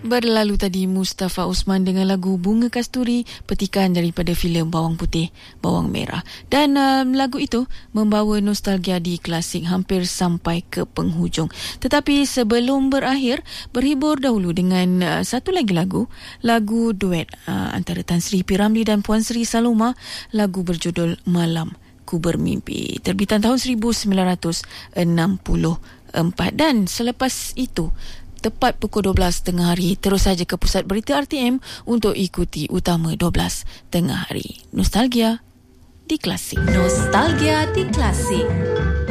Berlalu tadi Mustafa Osman dengan lagu Bunga Kasturi, petikan daripada filem Bawang Putih, Bawang Merah. Dan lagu itu membawa nostalgia di klasik hampir sampai ke penghujung. Tetapi sebelum berakhir, berhibur dahulu dengan satu lagi lagu duet antara Tan Sri P. Ramlee dan Puan Sri Saloma, lagu berjudul Malam Ku Bermimpi, terbitan tahun 1964. Dan selepas itu, tepat pukul 12 tengah hari, terus saja ke Pusat Berita RTM untuk ikuti Utama 12 tengah hari. Nostalgia di Klasik. Nostalgia di Klasik.